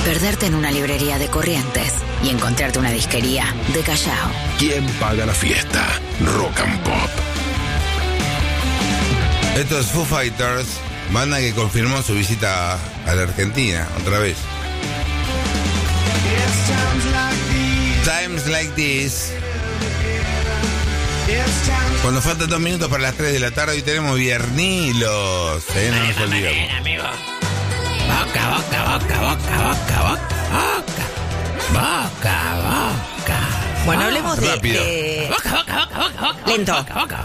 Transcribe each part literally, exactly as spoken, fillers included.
perderte en una librería de Corrientes y encontrarte una disquería de Callao. ¿Quién paga la fiesta? Rock and Pop. Estos Foo Fighters, banda que confirmó su visita a la Argentina otra vez. Times like this. Cuando faltan dos minutos para las tres de la tarde, hoy tenemos Viernilos. ¿Eh? No nos olvidemos. Amigo. Boca, boca, boca, boca, boca, boca, boca, boca, boca. Bueno, hablemos de... Rápido. de... Boca, boca, boca, boca, boca. Lento. Boca, boca,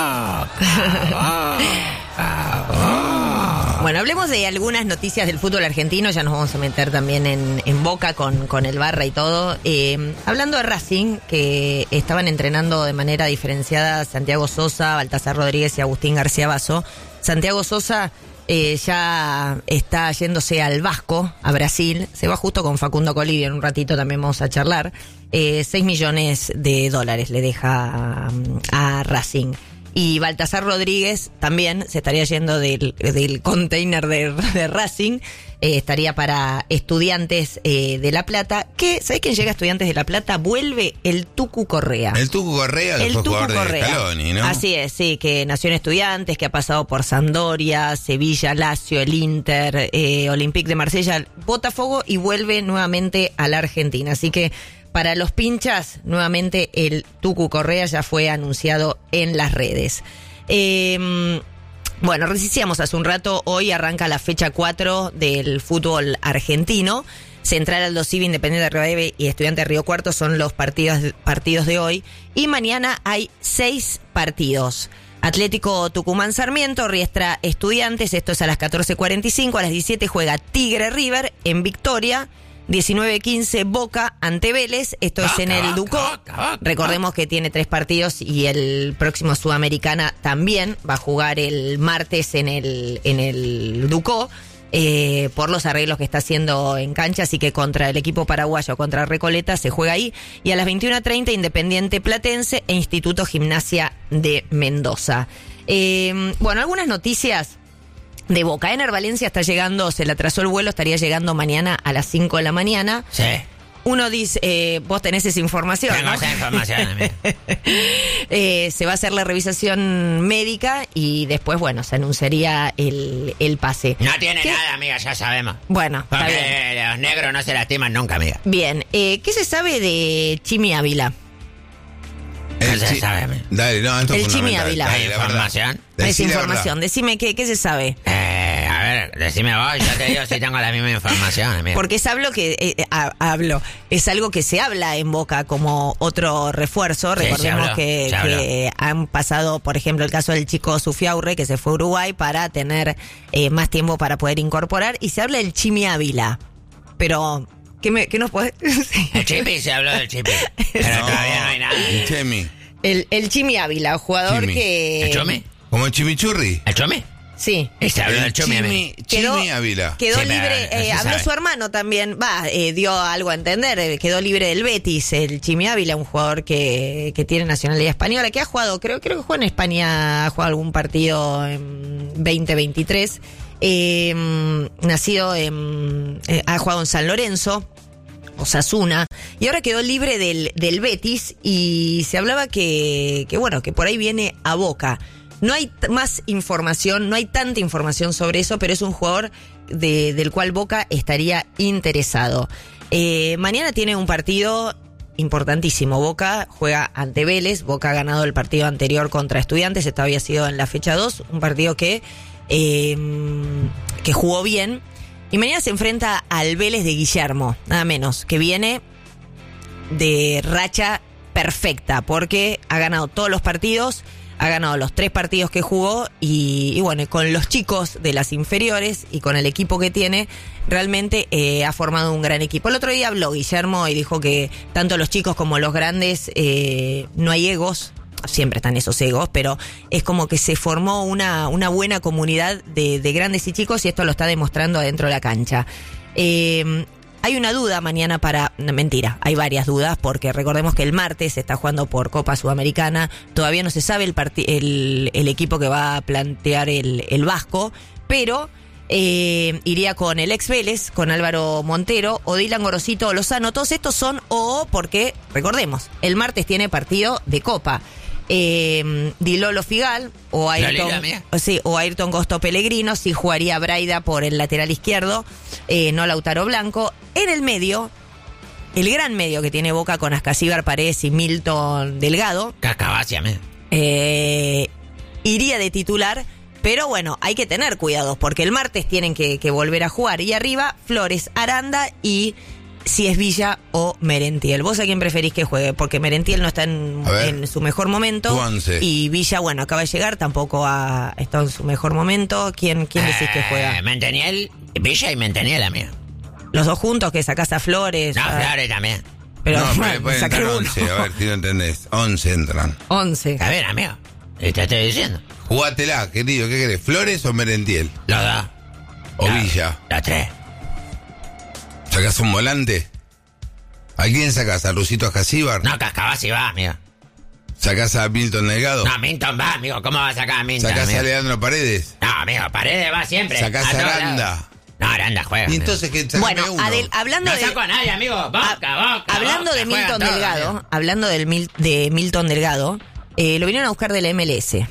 boca, boca, boca. Bueno, hablemos de algunas noticias del fútbol argentino. Ya nos vamos a meter también en, en Boca con, con el Barra y todo. Eh, hablando de Racing, que estaban entrenando de manera diferenciada Santiago Sosa, Baltasar Rodríguez y Agustín García Basso. Santiago Sosa eh, ya está yéndose al Vasco, a Brasil. Se va justo con Facundo Colibio. En un ratito también vamos a charlar. Eh, seis millones de dólares le deja a, a Racing. Y Baltasar Rodríguez también se estaría yendo del, del container de, de Racing, eh, estaría para Estudiantes eh, de La Plata, que, ¿sabés quién llega a Estudiantes de La Plata? Vuelve el Tucu Correa. El Tucu Correa, que el fue Tucu jugador Correa. de Scaloni, ¿no? Así es, sí, que nació en Estudiantes, que ha pasado por Sampdoria, Sevilla, Lazio, el Inter, eh, Olympique de Marsella, Botafogo, y vuelve nuevamente a la Argentina. Así que para los pinchas, nuevamente el Tucu Correa ya fue anunciado en las redes. Eh, bueno, decíamos hace un rato, hoy arranca la fecha cuatro del fútbol argentino. Central, Aldo Civi, Independiente de Rivadavia y Estudiantes de Río Cuarto son los partidos, partidos de hoy. Y mañana hay seis partidos. Atlético Tucumán Sarmiento, Riestra Estudiantes, esto es a las catorce cuarenta y cinco, a las diecisiete juega Tigre River en Victoria. diecinueve quince Boca ante Vélez, esto es en el Ducó. Recordemos que tiene tres partidos y el próximo Sudamericana también va a jugar el martes en el, en el Ducó, eh, por los arreglos que está haciendo en cancha, así que contra el equipo paraguayo, contra Recoleta, se juega ahí. Y a las veintiuna treinta Independiente Platense e Instituto Gimnasia de Mendoza. Eh, bueno, algunas noticias de Boca. Ener Valencia está llegando, se le atrasó el vuelo, estaría llegando mañana a las cinco de la mañana. Sí. Uno dice, eh, vos tenés esa información, Tengo ¿no? esa información, amigo. eh, se va a hacer la revisión médica y después, bueno, se anunciaría el, el pase. No tiene ¿Qué? nada, amiga, ya sabemos. Bueno, está bien. Porque los negros no se lastiman nunca, amiga. Bien, eh, ¿qué se sabe de Chimi Ávila? ¿Qué El se chi- sabe, amigo? Dale, no, esto es El Chimi fundamental. Ávila. Dale, ¿Hay la verdad. información? Esa Decí la información, verdad. decime qué, qué se sabe. Eh, a ver, decime vos, yo te digo si tengo la misma información, amigo. Porque es algo que eh, ha- hablo, es algo que se habla en Boca como otro refuerzo. Sí, se Recordemos habló, que, se habló. que han pasado, por ejemplo, el caso del chico Sufiaurre, que se fue a Uruguay para tener eh, más tiempo para poder incorporar, y se habla del Chimi Ávila. Pero, ¿qué, me, qué nos podés decir? El Chipi, se habló del Chipi. Pero No, todavía no hay nada. el Chemi. El, el Chimi Ávila, jugador Chimi. que... ¿El Chomi? Como el Chimichurri. ¿El Chomi? Sí. Y se habló El del Chomi, amigo. Chimi, Quedó, Chimi Ávila. quedó Sí, pero libre, no eh, se habló sabe. su hermano también, va, eh, dio algo a entender, eh, quedó libre del Betis, el Chimi Ávila, un jugador que, que tiene nacionalidad española, que ha jugado, creo, creo que jugó en España, ha jugado algún partido en veinte veintitrés, eh, nacido en, eh, ha jugado en San Lorenzo, Osasuna, y ahora quedó libre del, del Betis, y se hablaba que, que bueno, que por ahí viene a Boca. No hay t- más información, no hay tanta información sobre eso, pero es un jugador de, del cual Boca estaría interesado. Eh, mañana tiene un partido importantísimo. Boca juega ante Vélez. Boca ha ganado el partido anterior contra Estudiantes, esto había sido en la fecha dos, un partido que, eh, que jugó bien. Y mañana se enfrenta al Vélez de Guillermo, nada menos, que viene de racha perfecta, porque ha ganado todos los partidos, ha ganado los tres partidos que jugó, y, y bueno, con los chicos de las inferiores y con el equipo que tiene, realmente eh, ha formado un gran equipo. El otro día habló Guillermo y dijo que tanto los chicos como los grandes, eh, no hay egos. Siempre están esos egos, pero es como que se formó una, una buena comunidad de, de grandes y chicos, y esto lo está demostrando adentro de la cancha. Eh, hay una duda mañana para... No, mentira, hay varias dudas, porque recordemos que el martes se está jugando por Copa Sudamericana, todavía no se sabe el, parti- el, el equipo que va a plantear el, el Vasco, pero Eh, iría con el ex Vélez, con Álvaro Montero, o Dylan Gorosito o Lozano. Todos estos son O porque, recordemos, el martes tiene partido de Copa. Eh, Dilolo Figal o Ayrton, sí, o Ayrton Gosto Pellegrino, si jugaría Braida por el lateral izquierdo, eh, no Lautaro Blanco. En el medio, el gran medio que tiene Boca con Ascasíbar Paredes y Milton Delgado. Cacabacia, me. Eh, iría de titular, pero bueno, hay que tener cuidados porque el martes tienen que, que volver a jugar. Y arriba, Flores, Aranda y si es Villa o Merentiel. ¿Vos a quién preferís que juegue? Porque Merentiel no está en, en su mejor momento. Y Villa, bueno, acaba de llegar, tampoco ha estado en su mejor momento. ¿Quién, quién decís eh, que juega? Menteniel, Villa y Menteniel, amigo. Los dos juntos, que sacás a Flores. No, a... Flores también. Pero no, bueno, pero pueden saqué entrar uno. once, a ver si no entendés. once entran. once. A ver, amigo, y te estoy diciendo. Jugátela, querido, ¿qué querés? ¿Flores o Merentiel? Los dos. ¿O la, Villa? Los tres. ¿Sacás un volante? ¿A quién sacás? ¿A Lucito Ascasíbar? No, Cascabasi va, amigo. ¿Sacás a Milton Delgado? No, Milton va, amigo. ¿Cómo va a sacar a Milton? ¿Sacás amigo? a Leandro Paredes? No, amigo, Paredes va siempre. ¿Sacás a, a Aranda? No, Aranda juega. ¿Y entonces qué? Bueno, uno. Adel, hablando no de... No saco a nadie, amigo. Boca, Boca, Hablando Boca, de Milton todo, Delgado, amigo. hablando del Mil, de Milton Delgado, eh, lo vinieron a buscar de la M L S,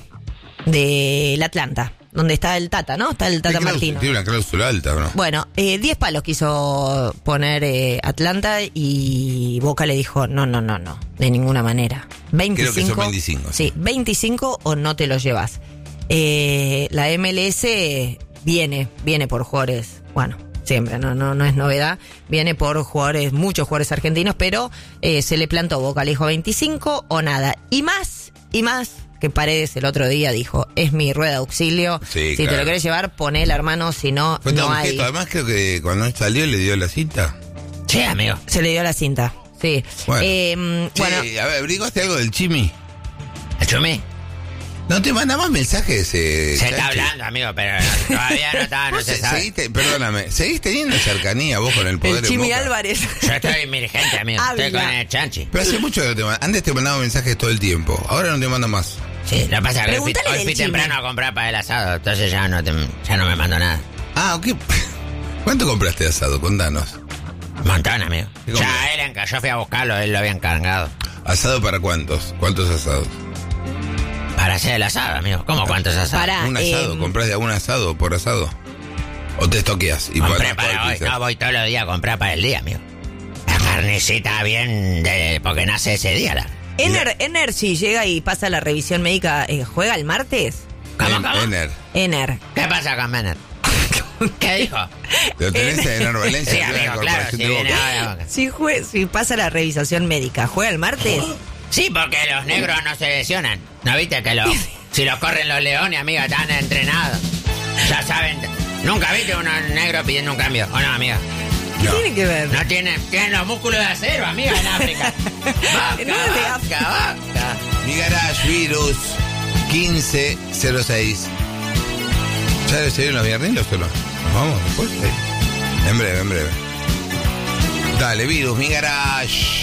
del Atlanta, donde está el Tata, ¿no? Está el Tata Martino. Tiene una cláusula alta, ¿no? Bueno, eh, diez palos quiso poner eh, Atlanta y Boca le dijo, no, no, no, no, de ninguna manera. veinticinco, Creo que son veinticinco. Sí, veinticinco o no te los llevas. Eh, la M L S viene, viene por jugadores, bueno, siempre, no, no, no es novedad, viene por jugadores, muchos jugadores argentinos, pero eh, se le plantó Boca, le dijo veinticinco o nada. Y más, y más, que Paredes el otro día dijo, es mi rueda de auxilio, sí, si claro. te lo querés llevar, ponela, hermano, si no, Fue no hay. Gesto. Además creo que cuando él salió le dio la cita. Sí, amigo. Se le dio la cinta, sí. Bueno, eh, sí, bueno. a ver, ¿averiguaste algo del Chimi? ¿El Chumi? No te manda más mensajes, eh, Se está Chachi. hablando, amigo, pero no, todavía no está, no Vos se se- sabe. seguiste, perdóname, ¿seguís teniendo cercanía vos con el poder El en Chimi Boca? Álvarez. Yo estoy emergente, amigo. Estoy Habla. con el chanchi. Pero hace mucho que no te manda. Antes te mandaba mensajes todo el tiempo, ahora no te manda más. Sí, lo que pasa es que hoy fui, Pregúntale hoy del fui Chimi. temprano a comprar para el asado, entonces ya no, te, ya no me mando nada. Ah, ok. ¿Cuánto compraste de asado? Contanos. Un montón, amigo. ¿Qué compré? Ya él, enca- yo fui a buscarlo, él lo había encargado. ¿Asado para cuántos? ¿Cuántos asados? Para hacer el asado, amigo. ¿Cómo cuántos asados? Para- Ah, ¿Un asado? eh, ¿Comprás de algún asado por asado? ¿O te estoqueas? Y Compré podés- para podés hoy, pisar? no voy todos los días a comprar para el día, amigo. La carnecita bien, de, porque nace ese día. La... Ener, Ener, si llega y pasa la revisión médica, eh, ¿juega el martes? ¿Cómo, En- cómo? Ener. Ener. ¿Qué pasa con Menet? ¿Qué dijo? ¿Lo tenés en Ener Valencia? Sí, en la amigo, claro, si Corporación de viene Boca? ahora. Si, jue- si pasa la revisación médica, ¿juega el martes? Sí, porque los negros no se lesionan. ¿No viste que los, si los corren los leones, amiga, están entrenados? Ya saben. ¿Nunca viste uno negro pidiendo un cambio? ¿O no, amiga? ¿Qué No. tiene que ver? No tienen, tienen los músculos de acero, amiga, en África. Vaca, No es de vaca, vaca. Mi Garage Virus quince cero seis. ¿Ya le salieron los viernes solo? ¿Nos vamos después? Sí. En breve, en breve. Dale, Virus, Mi Garage.